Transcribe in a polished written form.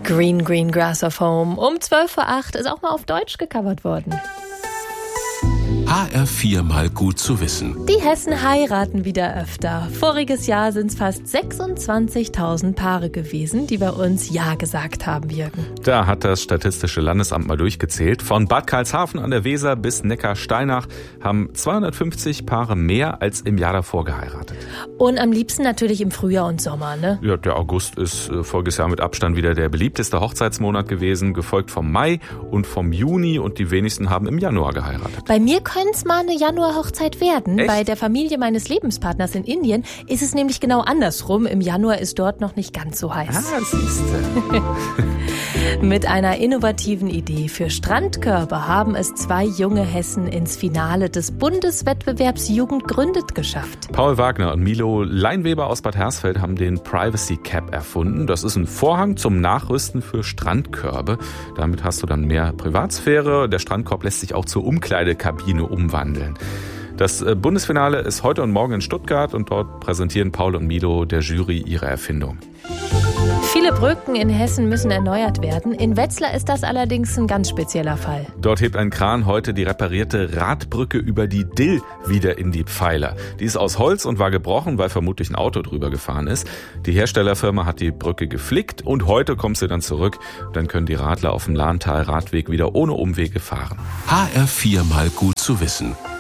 Green Green Grass of Home um 12:08 Uhr ist auch mal auf Deutsch gecovert worden. HR4 mal gut zu wissen. Die Hessen heiraten wieder öfter. Voriges Jahr sind es fast 26.000 Paare gewesen, die bei uns Ja gesagt haben, Jürgen. Da hat das Statistische Landesamt mal durchgezählt. Von Bad Karlshafen an der Weser bis Neckarsteinach haben 250 Paare mehr als im Jahr davor geheiratet. Und am liebsten natürlich im Frühjahr und Sommer, ne? Ja, der August ist voriges Jahr mit Abstand wieder der beliebteste Hochzeitsmonat gewesen, gefolgt vom Mai und vom Juni, und die wenigsten haben im Januar geheiratet. Bei mir könnte es mal eine Januar-Hochzeit werden. Echt? Bei der Familie meines Lebenspartners in Indien ist es nämlich genau andersrum. Im Januar ist dort noch nicht ganz so heiß. Ah, siehste. Mit einer innovativen Idee für Strandkörbe haben es 2 junge Hessen ins Finale des Bundeswettbewerbs Jugend gründet geschafft. Paul Wagner und Milo Leinweber aus Bad Hersfeld haben den Privacy Cap erfunden. Das ist ein Vorhang zum Nachrüsten für Strandkörbe. Damit hast du dann mehr Privatsphäre. Der Strandkorb lässt sich auch zur Umkleidekabine umwandeln. Das Bundesfinale ist heute und morgen in Stuttgart, und dort präsentieren Paul und Milo der Jury ihre Erfindung. Viele Brücken in Hessen müssen erneuert werden. In Wetzlar ist das allerdings ein ganz spezieller Fall. Dort hebt ein Kran heute die reparierte Radbrücke über die Dill wieder in die Pfeiler. Die ist aus Holz und war gebrochen, weil vermutlich ein Auto drüber gefahren ist. Die Herstellerfirma hat die Brücke geflickt und heute kommt sie dann zurück. Dann können die Radler auf dem Lahntal-Radweg wieder ohne Umwege fahren. HR4 mal gut zu wissen.